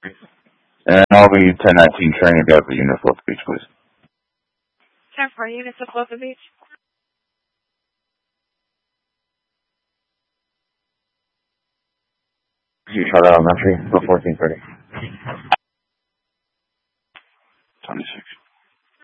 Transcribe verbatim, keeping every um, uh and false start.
And I'll be ten nineteen training to the unit Florida Beach, please. ten four units of Florida Beach. You shot out elementary for fourteen thirty.